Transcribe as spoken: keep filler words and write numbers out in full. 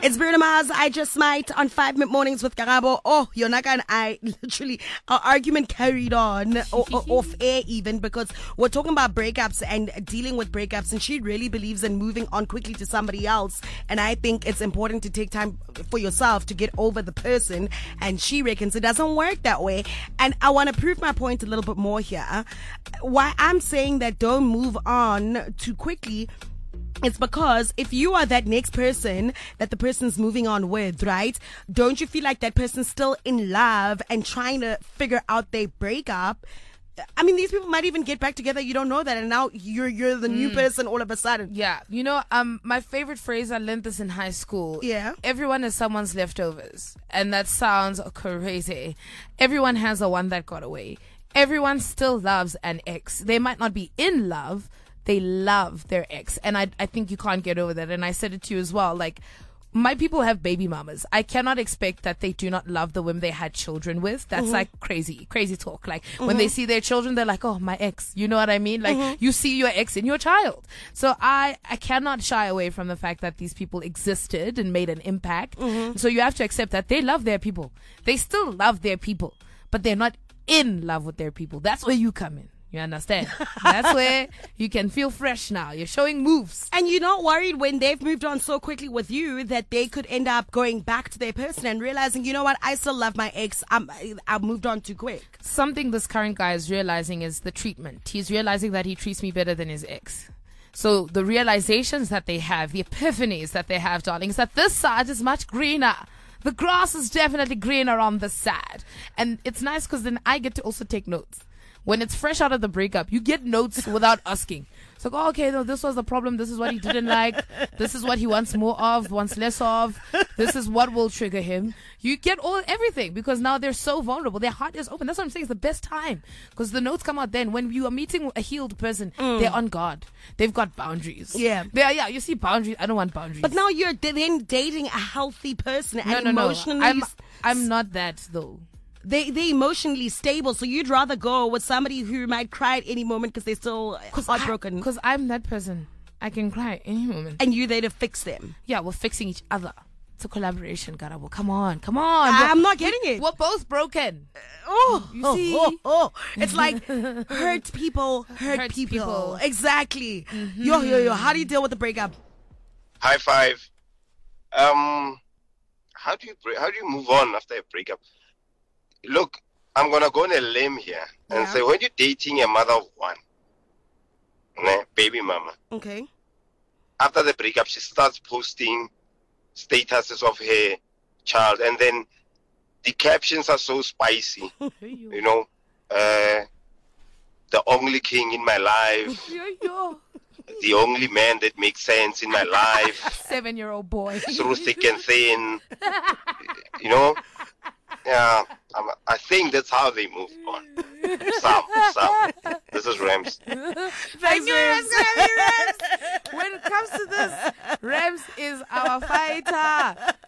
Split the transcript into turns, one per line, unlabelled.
It's Bruno Mars, I Just Might on five Mid Mornings with Karabo. Oh, Yonaka and I literally, our argument carried on o- o- off air even, because we're talking about breakups and dealing with breakups, and she really believes in moving on quickly to somebody else. And I think it's important to take time for yourself to get over the person, and she reckons it doesn't work that way. And I want to prove my point a little bit more here. Why I'm saying that don't move on too quickly, it's because if you are that next person that the person's moving on with, right? Don't you feel like that person's still in love and trying to figure out their breakup? I mean, these people might even get back together. You don't know that, and now you're you're the new
Mm.
person all of a sudden.
Yeah, you know, um, my favorite phrase, I learned this in high school.
Yeah.
Everyone is someone's leftovers, and that sounds crazy. Everyone has a one that got away. Everyone still loves an ex. They might not be in love. They love their ex. And I, I think you can't get over that. And I said it to you as well. Like, my people have baby mamas. I cannot expect that they do not love the women they had children with. That's
Mm-hmm.
like crazy, crazy talk. Like, mm-hmm. when they see their children, they're like, oh, my ex. You know what I mean? Like, mm-hmm. you see your ex in your child. So I, I cannot shy away from the fact that these people existed and made an impact. Mm-hmm. So you have to accept that they love their people. They still love their people, but they're not in love with their people. That's where you come in. You understand? That's where you can feel fresh now. You're showing moves.
And you're not worried when they've moved on so quickly with you that they could end up going back to their person and realizing, you know what, I still love my ex. I'm, I moved on too quick.
Something this current guy is realizing is the treatment. He's realizing that he treats me better than his ex. So the realizations that they have, the epiphanies that they have, darling, is that this side is much greener. The grass is definitely greener on this side. And it's nice because then I get to also take notes. When it's fresh out of the breakup, you get notes without asking. It's like, oh, okay, no, this was the problem. This is what he didn't like. This is what he wants more of, wants less of. This is what will trigger him. You get all everything because now they're so vulnerable. Their heart is open. That's what I'm saying. It's the best time because the notes come out then. When you are meeting a healed person, mm. they're on guard. They've got boundaries.
Yeah.
They are, yeah, you see boundaries. I don't want boundaries.
But now you're then dating a healthy person and
no, no,
emotionally...
No. I'm, I'm not that, though.
They they emotionally stable, so you'd rather go with somebody who might cry at any moment because they're still heartbroken.
Because I'm that person. I can cry any moment.
And you're there to fix them.
Yeah, we're fixing each other. It's a collaboration, Karabo. Come on, come on.
I'm
we're,
not getting it.
We're both broken.
Uh, oh,
you
oh,
see?
Oh, oh. It's like hurt people, hurt
Hurts
people.
people.
Exactly.
Mm-hmm.
Yo, yo, yo. How do you deal with the breakup?
High five. Um, how do you break, how do you move on after a breakup? Look, I'm gonna go on a limb here and
Yeah.
say when you're dating a mother of one, ne, baby mama,
Okay.
after the breakup, she starts posting statuses of her child, and then the captions are so spicy. You know, uh, the only king in my life, the only man that makes sense in my life,
Seven-year-old boy.
through thick and thin. You know, yeah, I'm, I think that's how they move on. Some, some. This is Rams.
Thanks, Rams. When it comes to this, Rams is our fighter.